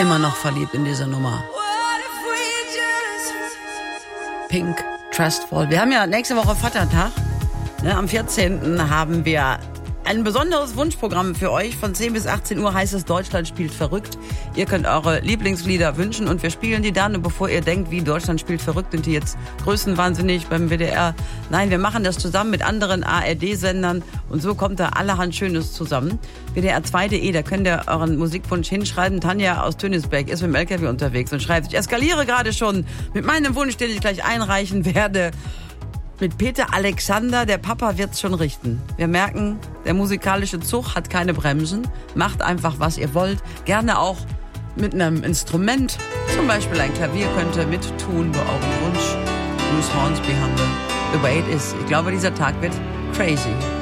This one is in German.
immer noch verliebt in diese Nummer. Pink, Trustful. Wir haben ja nächste Woche Vatertag. Ne, am 14. haben wir ein besonderes Wunschprogramm für euch. Von 10 bis 18 Uhr heißt es Deutschland spielt verrückt. Ihr könnt eure Lieblingslieder wünschen und wir spielen die dann. Und bevor ihr denkt, wie Deutschland spielt verrückt, sind die jetzt größenwahnsinnig beim WDR. Nein, wir machen das zusammen mit anderen ARD-Sendern und so kommt da allerhand Schönes zusammen. WDR2.de, da könnt ihr euren Musikwunsch hinschreiben. Tanja aus Tönisbeck ist mit dem LKW unterwegs und schreibt, ich eskaliere gerade schon mit meinem Wunsch, den ich gleich einreichen werde. Mit Peter Alexander, der Papa wird's schon richten. Wir merken, der musikalische Zug hat keine Bremsen. Macht einfach, was ihr wollt. Gerne auch mit einem Instrument. Zum Beispiel ein Klavier könnt ihr mit tun bei eurem Wunsch. Bruce Hornsby haben wir. The Way It Is. Ich glaube, dieser Tag wird crazy.